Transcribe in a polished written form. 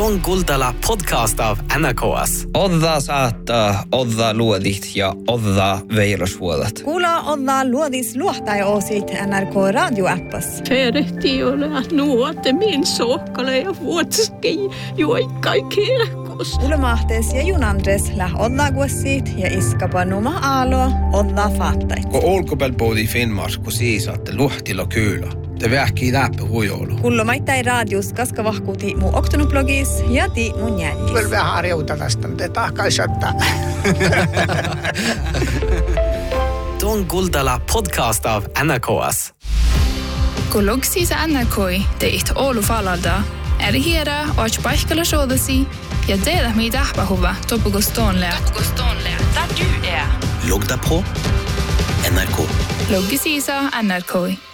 Tuon Kuultala podcast av NRKS. Odda saattaa, odda luodit ja odda veilosvuolat. Kuulla odda luodis luohtaja-osit NRK radioappas. Ferehti ole nuote min sohkale ja vuotski juoikkai kirkos. Ulmahtes ja junandres läh odda guossit ja iskapa numa aalo odda faattait. Kun olkopääl puhutiin Finnmars, kun siisaatte luhtilla kyllä. Te vähkii läppä huijoulu. Kullo maittai radius kaska vahkuuti mu oktonublogis ja ti mun jäljis. Kyllä vähän harjouta tästä, mutta tahkaisottaa. Tuon Kuultala podcast av NRKS. Kun logsiisa NRKi teit Oulu falalda, hiera och paikalla soodasi ja teillä meitä ahpahuva topukostoonlea. Där du är. Logda på NRK. Loggisiisa NRKi.